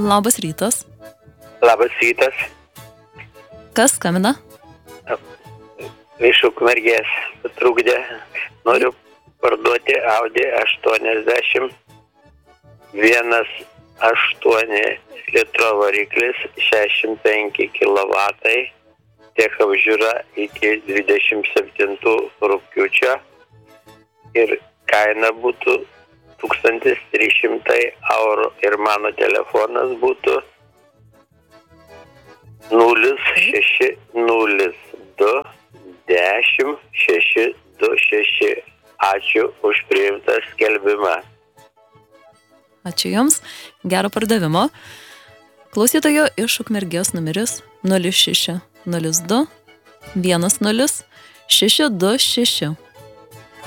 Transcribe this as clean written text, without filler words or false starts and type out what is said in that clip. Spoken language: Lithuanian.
Labas rytas. Labas rytas. Kas skambina? Iš Ukmergės trukdė. Noriu parduoti Audi 80. 1,8 litro variklis, 65 kW. Tiek apžiūra iki 27 rugpjūčio. Ir kaina būtų 1300 eurų. Ir mano telefonas būtų 0602 10 626. Ačiū už priimtą skelbimą. Ačiū Jums. Gero pardavimo. Klausytojo iš Ukmergės numeris 0602 10 626.